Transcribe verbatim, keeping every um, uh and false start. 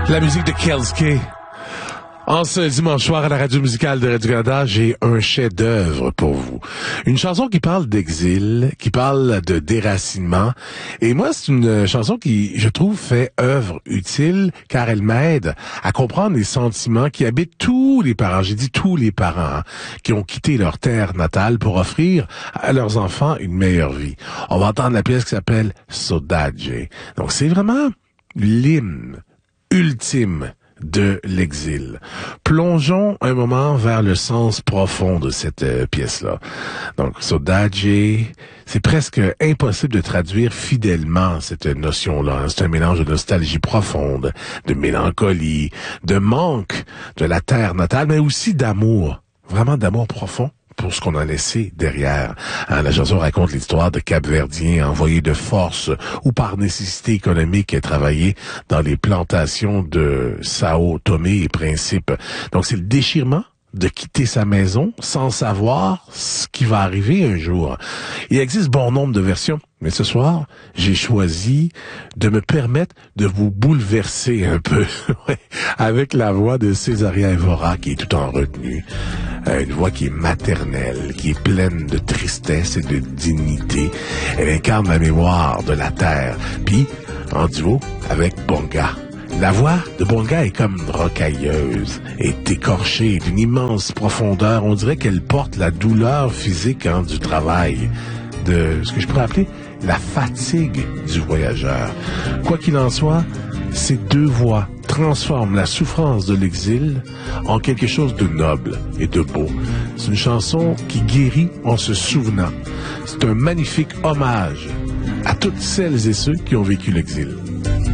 La musique de Kelske. En ce dimanche soir à la radio musicale de Radio-Canada, j'ai un chef-d'œuvre pour vous. Une chanson qui parle d'exil, qui parle de déracinement. Et moi, c'est une chanson qui, je trouve, fait œuvre utile car elle m'aide à comprendre les sentiments qui habitent tous les parents, j'ai dit tous les parents, hein, qui ont quitté leur terre natale pour offrir à leurs enfants une meilleure vie. On va entendre la pièce qui s'appelle Saudade. Donc, c'est vraiment l'hymne ultime de l'exil. Plongeons un moment vers le sens profond de cette euh, pièce-là. Donc, Saudade, c'est presque impossible de traduire fidèlement cette notion-là. Hein. C'est un mélange de nostalgie profonde, de mélancolie, de manque de la terre natale, mais aussi d'amour, vraiment d'amour profond pour ce qu'on a laissé derrière. Hein, la chanson raconte l'histoire de Cap-Verdiens envoyés de force ou par nécessité économique et travailler dans les plantations de Sao Tomé et Principe. Donc c'est le déchirement de quitter sa maison sans savoir ce qui va arriver un jour. Il existe bon nombre de versions, mais ce soir, j'ai choisi de me permettre de vous bouleverser un peu avec la voix de Césaria Evora qui est tout en retenue. Une voix qui est maternelle, qui est pleine de tristesse et de dignité. Elle incarne la mémoire de la terre. Puis, en duo avec Bonga. La voix de Bonga est comme rocailleuse, est écorchée d'une immense profondeur. On dirait qu'elle porte la douleur physique hein, du travail, de ce que je pourrais appeler la fatigue du voyageur. Quoi qu'il en soit, ces deux voix transforment la souffrance de l'exil en quelque chose de noble et de beau. C'est une chanson qui guérit en se souvenant. C'est un magnifique hommage à toutes celles et ceux qui ont vécu l'exil.